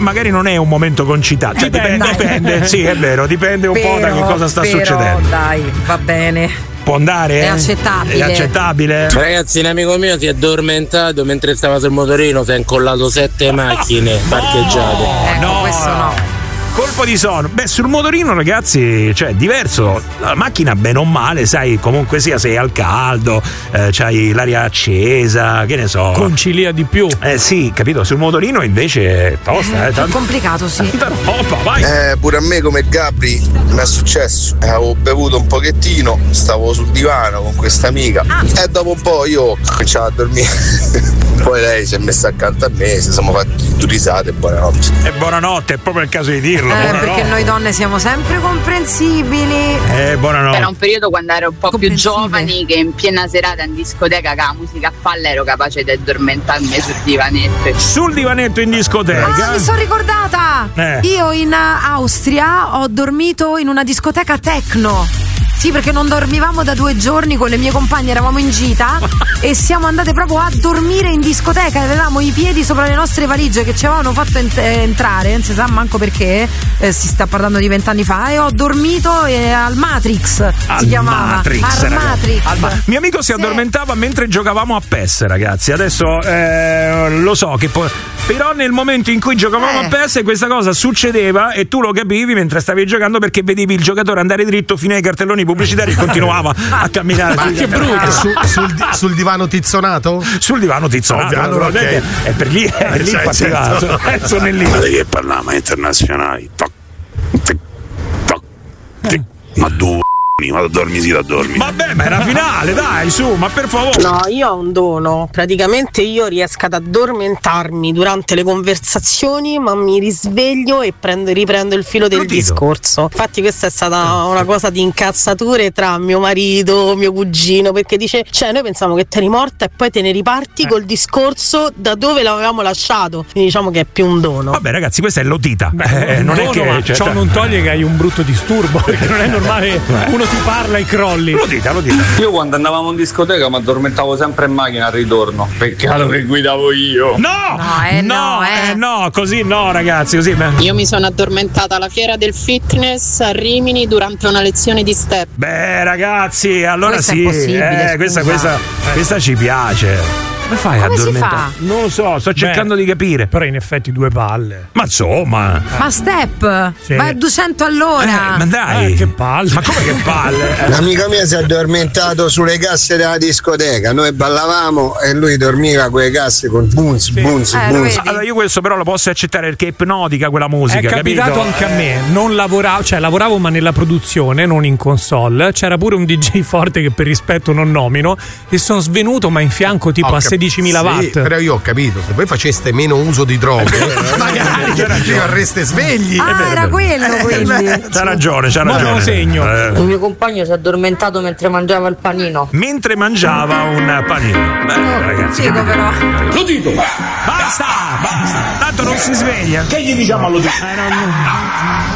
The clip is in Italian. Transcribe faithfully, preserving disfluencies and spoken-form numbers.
magari non è un momento concitato. Cioè, dipende, dipende. Sì, è vero, dipende un però, po' da che cosa sta però, succedendo. Dai, va bene. Può andare? È accettabile. È accettabile? Ragazzi, un amico mio si è addormentato mentre stava sul motorino, si è incollato sette macchine no, parcheggiate. Ecco, no, questo no. Colpo di sonno. Beh, sul motorino, ragazzi, cioè è diverso. La macchina, bene o male, sai, comunque sia, sei al caldo, eh, c'hai l'aria accesa, che ne so. Concilia di più. Eh sì, capito? Sul motorino invece è tosta, eh. È complicato, sì. Roba, vai. Eh, pure a me come Gabri mi è successo. Eh, avevo bevuto un pochettino, stavo sul divano con questa amica ah. e dopo un po' io ho cominciato a dormire. Poi lei si è messa accanto a me, ci siamo fatti due risate e buonanotte. E buonanotte, è proprio il caso di dirlo. Eh, perché noi donne siamo sempre comprensibili. Eh, buonanotte. Era un periodo quando ero un po' più giovani che in piena serata in discoteca con la musica a palla ero capace di addormentarmi sul divanetto. Sul divanetto in discoteca? Ah, mi sono ricordata! Eh. Io in Austria ho dormito in una discoteca techno. Sì, perché non dormivamo da due giorni con le mie compagne, eravamo in gita e siamo andate proprio a dormire in discoteca. Avevamo i piedi sopra le nostre valigie che ci avevano fatto ent- entrare, non si sa manco perché, eh, si sta parlando di vent'anni fa, e ho dormito eh, al Matrix, al si chiamava. Matrix, al Matrix. Al ma- mio amico si sì. addormentava mentre giocavamo a P E S, ragazzi. Adesso eh, lo so che poi. Però nel momento in cui giocavamo eh. a P E S questa cosa succedeva e tu lo capivi mentre stavi giocando, perché vedevi il giocatore andare dritto fino ai cartelloni pubblicitari e continuava a camminare. Ma che brutto! Su, sul, sul divano tizzonato? Sul divano tizzonato. Allora, okay. È per lì, è lì cioè, fattivato. Sono lì. Ma che parliamo internazionali? Toc, tic, toc, tic. Ma tu vado a dormire, sì, da dormire. Vabbè, ma era finale, dai, su, ma per favore. No, io ho un dono. Praticamente io riesco ad addormentarmi durante le conversazioni, ma mi risveglio e prendo, riprendo il filo del discorso. Infatti questa è stata una cosa di incazzature tra mio marito, mio cugino, perché dice, cioè noi pensiamo che te eri morta e poi te ne riparti eh. col discorso da dove l'avevamo lasciato. Quindi diciamo che è più un dono. Vabbè ragazzi, questa è l'otita. Beh, eh, non dono, è che ma cioè, ciò non toglie che hai un brutto disturbo, perché non è normale uno ti parla e crolli. Lo dite, lo dite. Io quando andavamo in discoteca mi addormentavo sempre in macchina al ritorno. Peccato che guidavo io. No! No, eh, no, no, eh. eh, no, così no, ragazzi, così. Io mi sono addormentata alla fiera del fitness a Rimini durante una lezione di step. Beh, ragazzi, allora questa sì, è possibile, eh, questa, questa, questa ci piace. Come fai Come a si addormentare? fa? Non lo so, sto cercando Beh, di capire. Però in effetti due palle. Ma insomma. Ma step? Sì. Vai a duecento all'ora. Eh, ma dai. Eh, che palle. Ma come che palle? L'amico mio si è addormentato sulle casse della discoteca. Noi ballavamo e lui dormiva con le casse con bunz, sì. bunz, eh, bunz. Allora io questo però lo posso accettare perché è ipnotica quella musica. È capitato capito? anche a me. Non lavoravo, cioè lavoravo ma nella produzione, non in console. C'era pure un D J forte che per rispetto non nomino e sono svenuto ma in fianco tipo Ho a cap- sedicimila sì, watt. Però io ho capito, se voi faceste meno uso di droghe magari rimarreste svegli. Ah, vero, era quello, quindi. C'ha ragione, c'ha ragione. Buon segno. Eh. Il mio compagno si è addormentato mentre mangiava il panino. Mentre mangiava un panino. Beh, ragazzi. Figo però. Lo dito. Basta, basta. Tanto non si sveglia. Che gli diciamo allo dito?